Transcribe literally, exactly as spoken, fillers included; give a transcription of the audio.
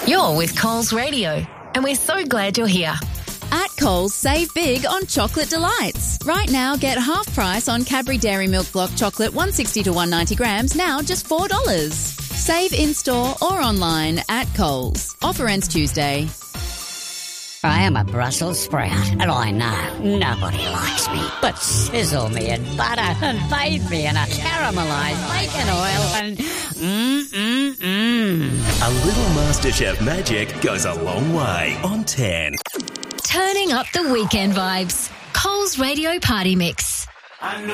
You're with Coles Radio, and we're so glad you're here. At Coles, save big on chocolate delights. Right now, get half price on Cadbury Dairy Milk Block Chocolate one sixty to one ninety grams, now just four dollars. Save in-store or online at Coles. Offer ends Tuesday. I am a Brussels sprout, and I know nobody likes me. But sizzle me in butter and bathe me in a caramelised bacon oil and mmm-mmm-mmm. A little MasterChef magic goes a long way on ten. Turning up the weekend vibes. Coles Radio Party Mix. I know